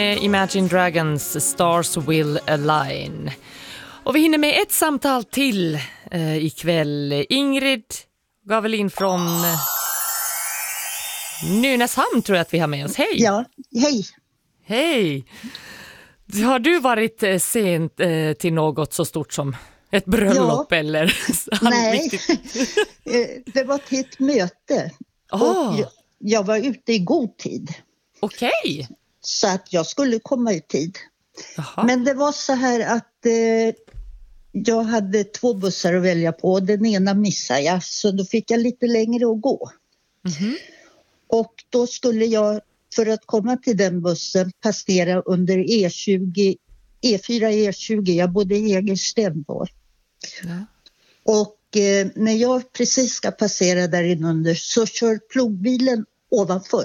Imagine Dragons Stars Will Align. Och vi hinner med ett samtal till ikväll. Ingrid Gavelin från Nynäshamn tror jag att vi har med oss. Hej! Ja, hej. Hej! Har du varit sent till något så stort som ett bröllop eller? Nej, det var till ett möte. Och jag var ute i god tid. Okej. Så att jag skulle komma i tid. Aha. Men det var så här att jag hade 2 bussar att välja på. Den ena missade jag, så då fick jag lite längre att gå. Mm-hmm. Och då skulle jag, för att komma till den bussen, passera under E4, E20. Jag bodde i Hägersten då. Ja. Och när jag precis ska passera där inunder så kör plogbilen ovanför.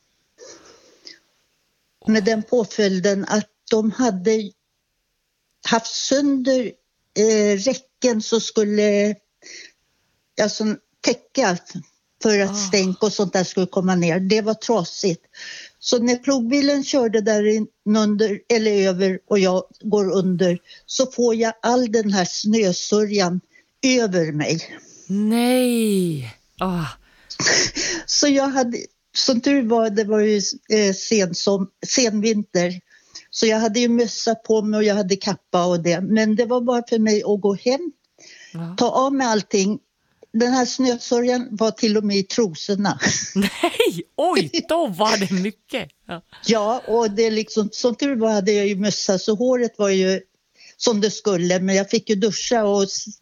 Med den påföljden att de hade haft sönder räcken så skulle alltså täcka för att stänk och sånt där skulle komma ner. Det var trasigt. Så när plogbilen körde där under eller över och jag går under så får jag all den här snösörjan över mig. Nej! Så jag hade, som tur var, det var ju sen vinter. Så jag hade ju mössa på mig och jag hade kappa och det. Men det var bara för mig att gå hem, ta av mig allting. Den här snösörjan var till och med i trosorna. Nej, oj, då var det mycket. Ja, och det liksom, som tur var hade jag ju mössa så håret var ju som det skulle. Men jag fick ju duscha och